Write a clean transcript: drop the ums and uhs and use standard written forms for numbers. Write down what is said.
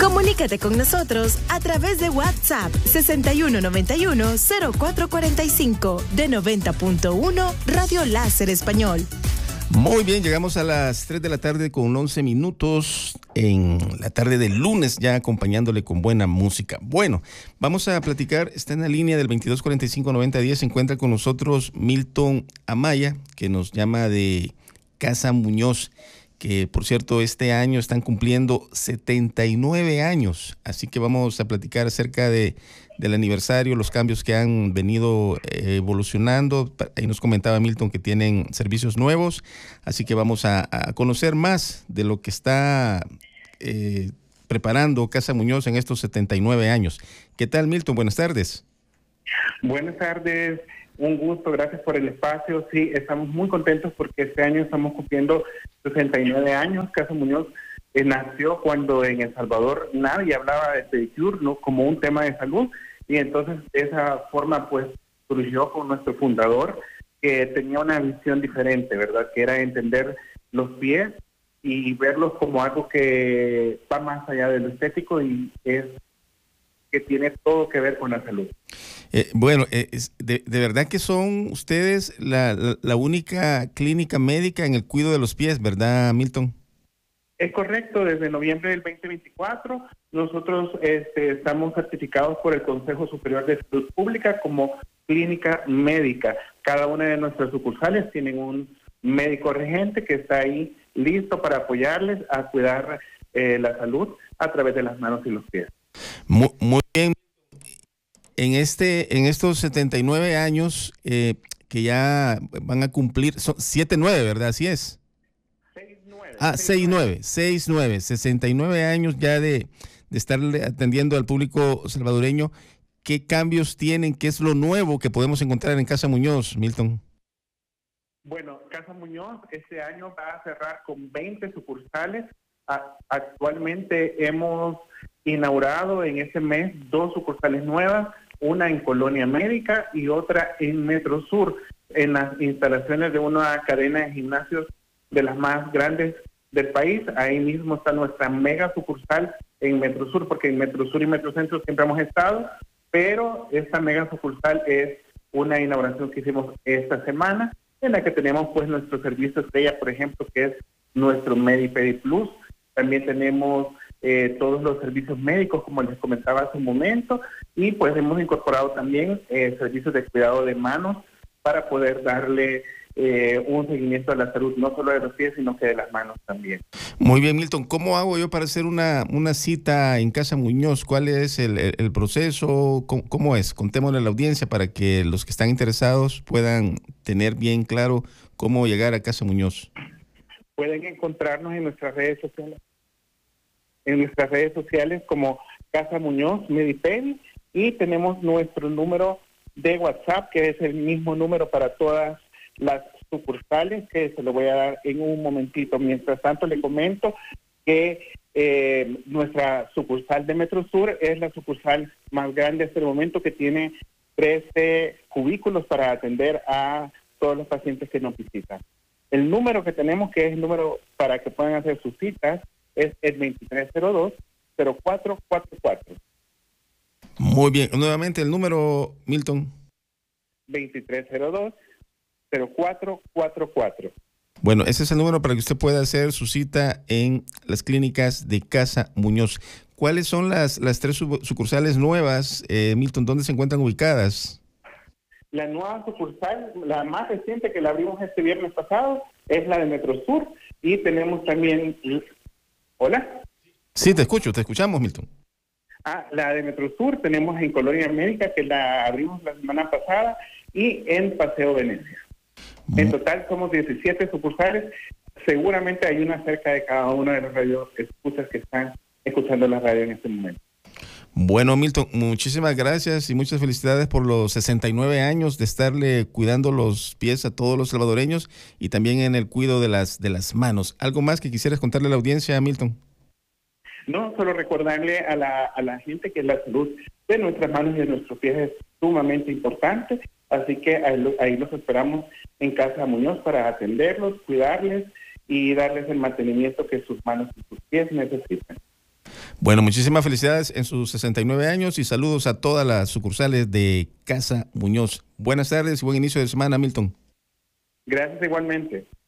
Comunícate con nosotros a través de WhatsApp 6191-0445 de 90.1 Radio Láser Español. Muy bien, llegamos a las 3 de la tarde con 11 minutos en la tarde del lunes, ya acompañándole con buena música. Bueno, vamos a platicar, está en la línea del 2245-9010, se encuentra con nosotros Milton Amaya, que nos llama de Casa Muñoz, que por cierto este año están cumpliendo 79 años, así que vamos a platicar acerca del aniversario, los cambios que han venido evolucionando. Ahí nos comentaba Milton que tienen servicios nuevos, así que vamos a conocer más de lo que está preparando Casa Muñoz en estos 79 años. ¿Qué tal, Milton? Buenas tardes. Buenas tardes, un gusto, gracias por el espacio. Sí, estamos muy contentos porque este año estamos cumpliendo 69 años. Casa Muñoz nació cuando en El Salvador nadie hablaba de pedicure, ¿no?, como un tema de salud, y entonces de esa forma pues surgió con nuestro fundador, que tenía una visión diferente, ¿verdad?, que era entender los pies y verlos como algo que va más allá de lo estético y es que tiene todo que ver con la salud. De verdad que son ustedes la única clínica médica en el cuidado de los pies, ¿verdad, Milton? Es correcto, desde noviembre del 2024 nosotros estamos certificados por el Consejo Superior de Salud Pública como clínica médica. Cada una de nuestras sucursales tienen un médico regente que está ahí listo para apoyarles a cuidar la salud a través de las manos y los pies. Muy bien. En estos 79 años que ya van a cumplir, son 7-9, ¿verdad? Así es. 6-9, 69 años ya de estarle atendiendo al público salvadoreño. ¿Qué cambios tienen? ¿Qué es lo nuevo que podemos encontrar en Casa Muñoz, Milton? Bueno, Casa Muñoz este año va a cerrar con 20 sucursales. Actualmente hemos inaugurado en este mes 2 sucursales nuevas, una en Colonia Médica y otra en Metro Sur, en las instalaciones de una cadena de gimnasios de las más grandes del país. Ahí mismo está nuestra mega sucursal en Metro Sur, porque en Metro Sur y Metro Centro siempre hemos estado, pero esta mega sucursal es una inauguración que hicimos esta semana, en la que tenemos pues nuestro servicio estrella, por ejemplo, que es nuestro MediPedi Plus. También tenemos todos los servicios médicos, como les comentaba hace un momento, y pues hemos incorporado también servicios de cuidado de manos para poder darle un seguimiento a la salud, no solo de los pies, sino que de las manos también. Muy bien, Milton. ¿Cómo hago yo para hacer una cita en Casa Muñoz? ¿Cuál es el proceso? ¿Cómo es? Contémosle a la audiencia para que los que están interesados puedan tener bien claro cómo llegar a Casa Muñoz. Pueden encontrarnos en nuestras redes sociales. Como Casa Muñoz MediPedi, y tenemos nuestro número de WhatsApp, que es el mismo número para todas las sucursales, que se lo voy a dar en un momentito. Mientras tanto, le comento que nuestra sucursal de Metro Sur es la sucursal más grande hasta el momento, que tiene 13 cubículos para atender a todos los pacientes que nos visitan. El número que tenemos, que es el número para que puedan hacer sus citas, es el 2302-0444. Muy bien. Nuevamente el número, Milton. 2302-0444. Bueno, ese es el número para que usted pueda hacer su cita en las clínicas de Casa Muñoz. ¿Cuáles son las 3 sucursales nuevas, Milton? ¿Dónde se encuentran ubicadas? La nueva sucursal, la más reciente, que la abrimos este viernes pasado, es la de Metro Sur, y tenemos también... ¿Hola? Sí, te escuchamos, Milton. La de Metro Sur tenemos en Colonia Médica, que la abrimos la semana pasada, y en Paseo Venecia. En total somos 17 sucursales. Seguramente hay una cerca de cada una de los radioescuchas que están escuchando la radio en este momento. Bueno, Milton, muchísimas gracias y muchas felicidades por los 69 años de estarle cuidando los pies a todos los salvadoreños y también en el cuidado de las manos. ¿Algo más que quisieras contarle a la audiencia, Milton? No, solo recordarle a la gente que la salud de nuestras manos y de nuestros pies es sumamente importante, así que ahí los esperamos en Casa Muñoz para atenderlos, cuidarles y darles el mantenimiento que sus manos y sus pies necesitan. Bueno, muchísimas felicidades en sus 69 años y saludos a todas las sucursales de Casa Muñoz. Buenas tardes y buen inicio de semana, Milton. Gracias igualmente.